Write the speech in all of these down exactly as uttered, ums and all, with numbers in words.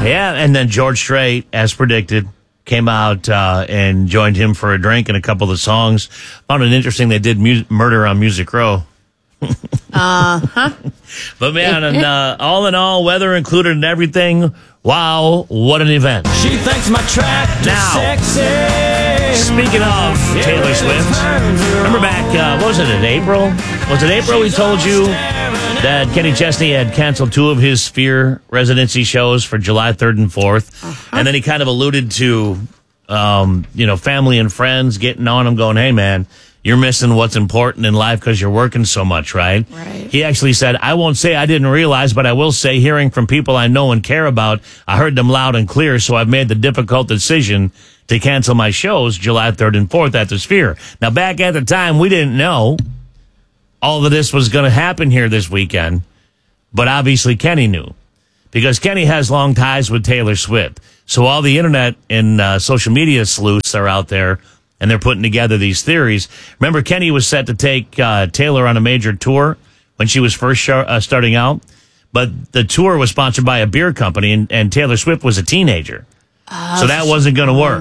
Yeah, and then George Strait, as predicted, came out uh, and joined him for a drink and a couple of songs. Found it interesting they did mu- Murder on Music Row. uh-huh. But man, and, uh, all in all, weather included and everything, wow, what an event. She thinks my track Now, sexy. Speaking of Taylor Swift, remember back, uh, what was it, in April? Was it April we told you that Kenny Chesney had canceled two of his Sphere residency shows for July third and fourth? Uh-huh. And then he kind of alluded to, um, you know, family and friends getting on him going, hey, man, you're missing what's important in life because you're working so much, right? Right. He actually said, I won't say I didn't realize, but I will say hearing from people I know and care about, I heard them loud and clear, so I've made the difficult decision to cancel my shows July third and fourth at the Sphere. Now, back at the time, we didn't know all of this was going to happen here this weekend, but obviously Kenny knew because Kenny has long ties with Taylor Swift. So all the internet and uh, social media sleuths are out there, and they're putting together these theories. Remember, Kenny was set to take uh, Taylor on a major tour when she was first sh- uh, starting out, but the tour was sponsored by a beer company, and, and Taylor Swift was a teenager. Uh, so that wasn't going to work.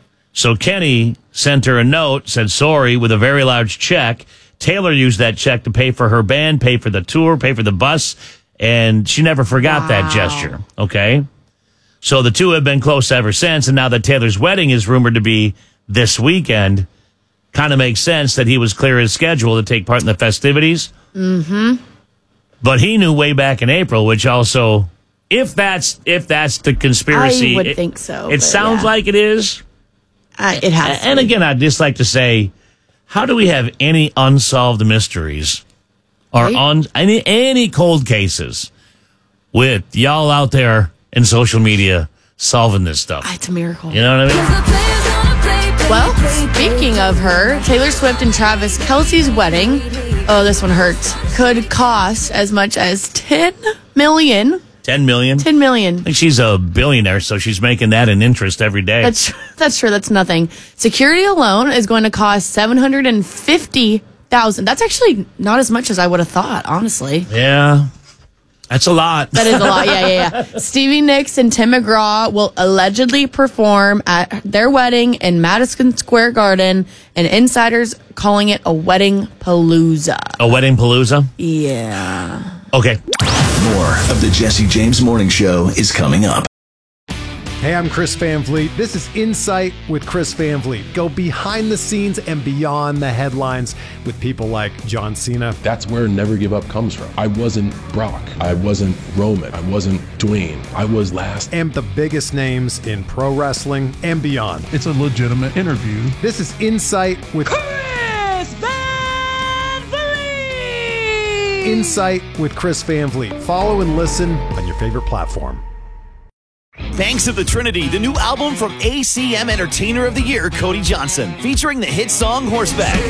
So Kenny sent her a note, said sorry, with a very large check. Taylor used that check to pay for her band, pay for the tour, pay for the bus, and she never forgot wow. that gesture, okay? So the two have been close ever since, and now that Taylor's wedding is rumored to be this weekend, kind of makes sense that he was clear his schedule to take part in the festivities. Mm-hmm. But he knew way back in April, which also, if that's if that's the conspiracy, I would it, think so. It sounds yeah. like it is. Uh, it has. And, and again, I'd just like to say, how do we have any unsolved mysteries or right? un, any any cold cases with y'all out there in social media solving this stuff? It's a miracle. You know what I mean? Well, speaking of her, Taylor Swift and Travis Kelce's wedding, oh, this one hurts, could cost as much as ten million dollars. ten million dollars? ten million dollars. I think she's a billionaire, so she's making that in interest every day. That's that's true. That's nothing. Security alone is going to cost seven hundred fifty thousand dollars. That's actually not as much as I would have thought, honestly. Yeah. That's a lot. That is a lot, yeah, yeah, yeah. Stevie Nicks and Tim McGraw will allegedly perform at their wedding in Madison Square Garden, and insiders calling it a wedding palooza. A wedding palooza? Yeah. Okay. More of the Jesse James Morning Show is coming up. Hey, I'm Chris Van Vliet. This is Insight with Chris Van Vliet. Go behind the scenes and beyond the headlines with people like John Cena. That's where Never Give Up comes from. I wasn't Brock. I wasn't Roman. I wasn't Dwayne. I was last. And the biggest names in pro wrestling and beyond. It's a legitimate interview. This is Insight with Chris Van Vliet. Insight with Chris Van Vliet. Follow and listen on your favorite platform. Banks of the Trinity, the new album from A C M Entertainer of the Year, Cody Johnson, featuring the hit song Horseback.